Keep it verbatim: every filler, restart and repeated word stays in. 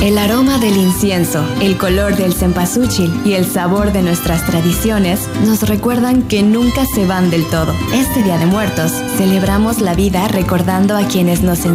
El aroma del incienso, el color del cempasúchil y el sabor de nuestras tradiciones nos recuerdan que nunca se van del todo. Este Día de Muertos celebramos la vida recordando a quienes nos enseñaron